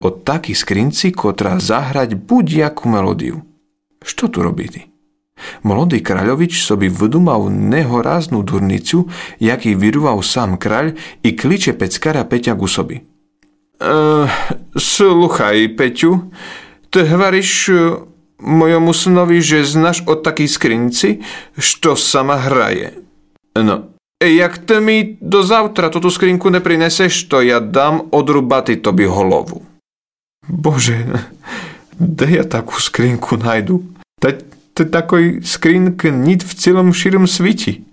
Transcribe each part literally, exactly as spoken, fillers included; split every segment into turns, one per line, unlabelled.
od taký skrinci, kotrá zahrať buď jakú melódiu. Što tu robíte? Mladý kráľovič sobi vydumal nehoráznú durnicu, jaký vyrúval sám kráľ i kliče peckara Peťa ku sobi. Uh, sluchaj, Peťu, ty hvariš mojomu synovi, že znaš o taký skrinci, što sama hraje. No, jak ty mi do zautra túto skrinku neprineseš, to ja dám odrubati tobi holovu. Bože, kde ja takú skrinku najdu? Tať to takoj skrinke nit v celom širom sviti.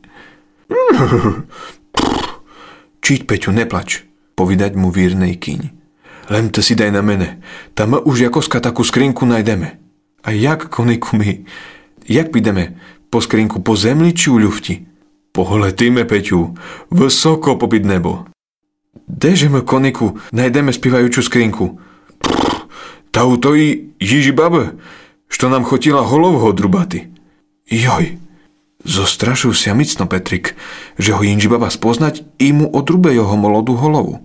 Čiť, Peťu, neplač, povedať mu vírnej kyň. Len to si daj na mene, tam už jakoska takú skrinku najdeme. A jak, koniku, my? Jak pídeme? Po skrinku po zemli či u ľufti? Poholetíme, Peťu, vysoko popід nebo. Deže my, koniku, najdeme spívajúcu skrinku? Ta u toji Jiži babe, što nám chotila holovho drubati. Joj, zostrašil sa micno Petrik, že ho Jinži baba spoznať i mu odrube jeho molodú holovu.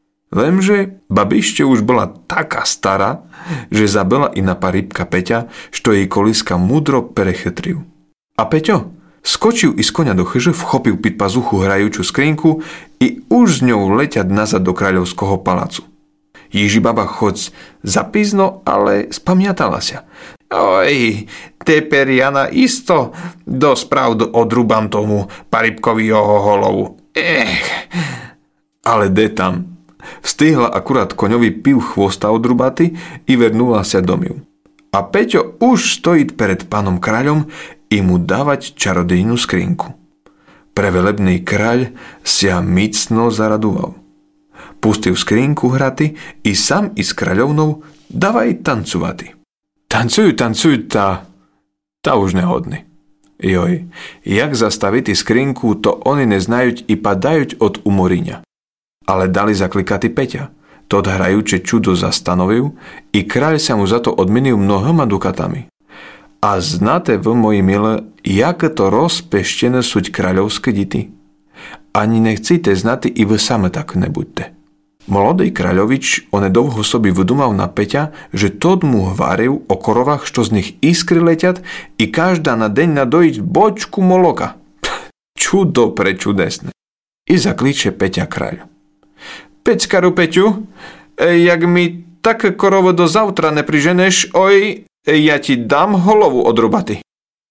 Lemže babište už bola taká stará, že zabila i na parybka Peťa, što jej koliska mudro perechytril. A Peťo skočil i z koňa do chyže, vchopil pід pazuchu hrajúcu skrinku i už s ňou leťať nazad do kráľovského palácu. Jiži baba choď zapízno, ale spamiatala sa. Oj, teper ja na isto dosť pravdu odrubám tomu parybkovi jeho holovu. Ech. Ale de tam. Vstihla akurát koňovi piv chvosta odrubaty i vernula sa domiu. A Peťo už stojí pred pánom kráľom i mu dávať čarodejnú skrinku. Prevelebný kráľ sa micno zaradoval. Pustil skrinku hraty i sam i s kráľovnou dávaj tancovati. Tancujú, tancujú, tá, tá už nehodný. Joj, jak zastaviť skrinku, to oni neznajú i padajú od umoriňa. Ale dali zaklikati Peťa. To hrajúče čudo zastanovil i kráľ sa mu za to odmenil mnohoma dukatami. A znáte vy, moji milé, jak to rozpeštené súť kráľovské dity? Ani nechcíte znati i vy same tak nebuďte. Mladý kráľovič onedovho sobi vydumal na Peťa, že tod mu hvaril o korovách, što z nich iskry leťat i každá na deň nadojiť bočku moloka. Čudo prečudesné. I zaklíče Peťa kráľ. Peckaru Peťu, jak mi také korovo do zautra nepriženeš, oj, ja ti dám holovu odrubaty.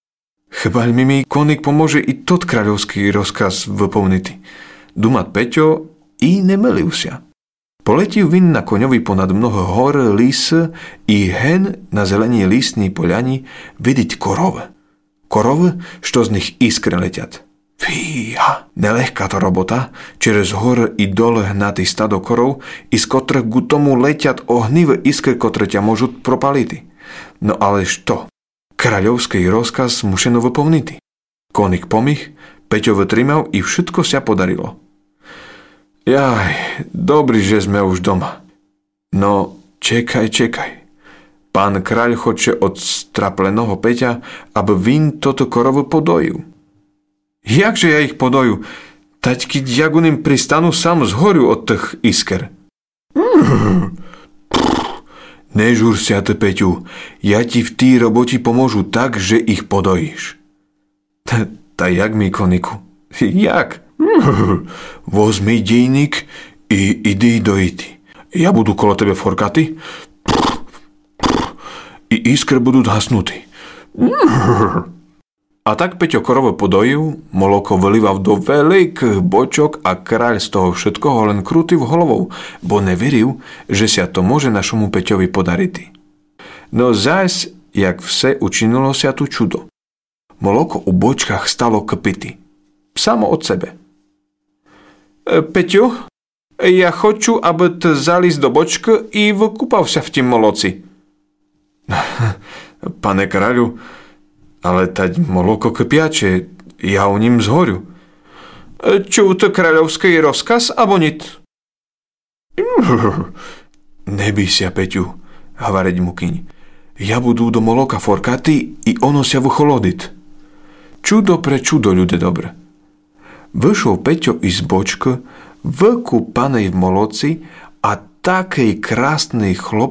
Chváľ mi mi, konik pomôže i tot kráľovský rozkaz vyplniť. Dumat Peťo i nemelil sa. Poletil vin na koňovi ponad mnoho hor, lis i hen na zelení listní poľani vidieť korove. Korove, što z nich iskry leťat. Fíha, nelehká to robota, čerez hor i dole hnatý stado korov, i z kotrých ku tomu leťat ohnivé iskry, kotre ťa môžu propaliť. No ale što? Kráľovský rozkaz mušeno vyplniť. Konik pomých, Peťo vytrimal i všetko sa podarilo. Jaj, dobrý, že sme už doma. No, čekaj, čekaj. Pán kráľ chodče od straplenoho Peťa, aby vín toto korovu podojil. Jakže ja ich podoju? Tať, keď jaguním pristanú, sám zhorju od tých isker. Nežúr sa, ty, Peťu, ja ti v tý roboti pomôžu tak, že ich podojíš. Ta jak mi, koniku? Jak? Возьми дейник и иди доити. Я буду коло тебе форкати, и искры будут гаснути. A tak Peťo korovo podojil, moloko vylival do veľkých bočok a kráľ z toho všetkoho len krútil hlavou, bo neveril, že sa to môže našomu Peťovi podariť. No zás, jak vse učinilo sa tu čudo. Moloko u bočkách stalo kpiti. Samo od sebe. Peťo, ja хочу, aby ty zalíz do bočky i vykúpal sa v tým moloci. Pane kráľu, ale tať moloko kpiače, ja o ním zhorю. Čuł to kráľovský rozkaz, abo nit? Nebij sa, Peťu, hvareť mu kyň. Ja budú do moloka forkati i ono sa vycholodiť. Čudo pre čudo, ľude dobre. Vyšol Peťo i z bočky, vykúpanej v moloci a takej krásnej